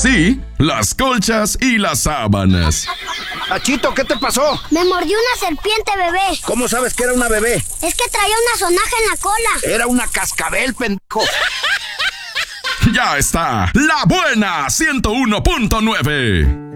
sí, las colchas y las sábanas. Achito, ¿qué te pasó? Me mordió una serpiente, bebé. ¿Cómo sabes que era una bebé? Es que traía una sonaja en la cola. Era una cascabel, pendejo. Ya está, La Buena 101.9.